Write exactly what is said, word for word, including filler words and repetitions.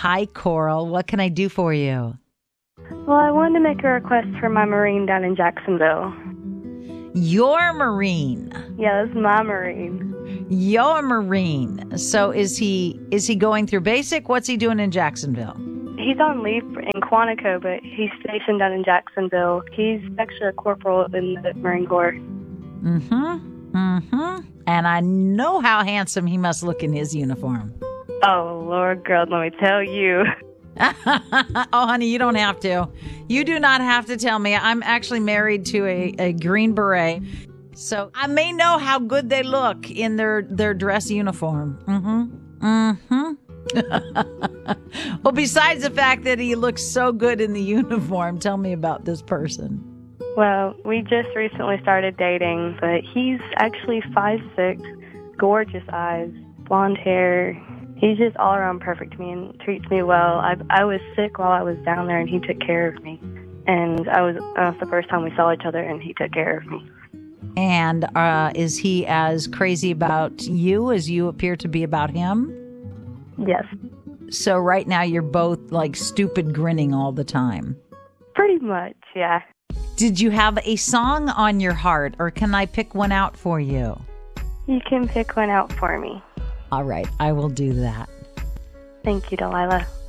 Hi, Coral. What can I do for you? Well, I wanted to make a request for my Marine down in Jacksonville. Your Marine. Yeah, that's my Marine. Your Marine. So is he is he going through basic? What's he doing in Jacksonville? He's on leave in Quantico, but he's stationed down in Jacksonville. He's actually a corporal in the Marine Corps. Mm-hmm. Mm-hmm. And I know how handsome he must look in his uniform. Oh, Lord, girl, let me tell you. Oh, honey, you don't have to. You do not have to tell me. I'm actually married to a, a Green Beret. So I may know how good they look in their, their dress uniform. Mm-hmm. Mm-hmm. Well, besides the fact that he looks so good in the uniform, tell me about this person. Well, we just recently started dating, but he's actually five six, gorgeous eyes, blonde hair. He's just all around perfect to me and treats me well. I I was sick while I was down there, and he took care of me. And I was uh, the first time we saw each other, and he took care of me. And uh, is he as crazy about you as you appear to be about him? Yes. So right now you're both like stupid grinning all the time. Pretty much, yeah. Did you have a song on your heart, or can I pick one out for you? You can pick one out for me. All right, I will do that. Thank you, Delilah.